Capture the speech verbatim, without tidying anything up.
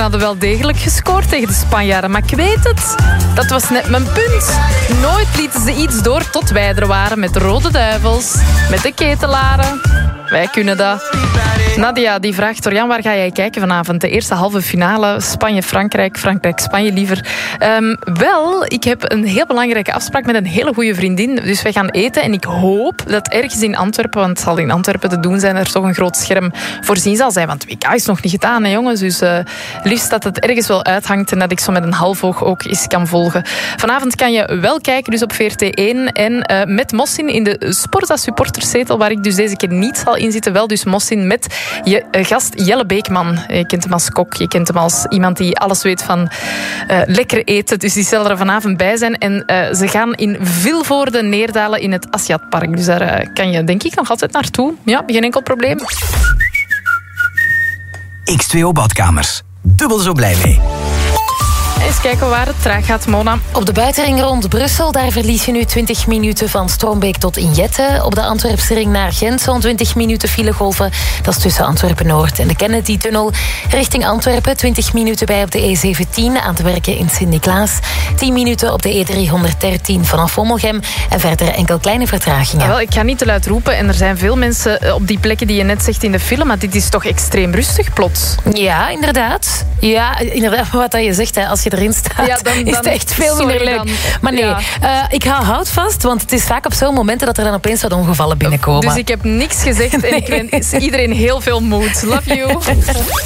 hadden wel degelijk gescoord tegen de Spanjaarden. Maar ik weet het, dat was net mijn punt. Nooit lieten ze iets door tot wij er waren met de Rode Duivels, met de Ketelaren. Wij kunnen dat. Nadia die vraagt, Jan, waar ga jij kijken vanavond? De eerste halve finale, Spanje-Frankrijk, Frankrijk-Spanje liever. Um, wel, ik heb een heel belangrijke afspraak met een hele goede vriendin. Dus wij gaan eten en ik hoop dat ergens in Antwerpen, want het zal in Antwerpen te doen zijn, er toch een groot scherm voorzien zal zijn. Want W K is nog niet gedaan, hè, jongens. Dus uh, liefst dat het ergens wel uithangt en dat ik zo met een half oog ook eens kan volgen. Vanavond kan je wel kijken dus op V R T één en uh, met Mossin in de Sporza supporterszetel, waar ik dus deze keer niet zal inzitten. Wel dus Mossin met je uh, gast Jelle Beekman. Je kent hem als kok, je kent hem als iemand die alles weet van uh, lekker eten. Dus die zal er vanavond bij zijn. En uh, ze gaan in Vilvoorde neerdalen in het Assiatpark. Dus daar uh, kan je denk ik nog altijd naartoe. Ja, geen enkel probleem. X twee O Badkamers. Dubbel zo blij mee. Eens kijken waar het traag gaat, Mona. Op de buitenring rond Brussel, daar verlies je nu twintig minuten van Strombeek tot Injette. Op de Antwerpse ring naar Gent zo'n twintig minuten filegolven. Dat is tussen Antwerpen-Noord en de Kennedy-tunnel. Richting Antwerpen twintig minuten bij op de E zeventien aan te werken in Sint-Niklaas. tien minuten op de E driehonderddertien vanaf Vommelgem. En verder enkel kleine vertragingen. Ja, wel, ik ga niet te luid roepen en er zijn veel mensen op die plekken die je net zegt in de film, maar dit is toch extreem rustig plots. Ja, inderdaad. Ja, inderdaad. Wat dat je zegt, hè, als je erin staat, ja, dan, dan, is het echt veel sorry, minder leuk. Dan, maar nee, ja. uh, ik hou hout vast, want het is vaak op zo'n momenten dat er dan opeens wat ongevallen binnenkomen. Dus ik heb niks gezegd en nee. Ik wens iedereen heel veel moed. Love you.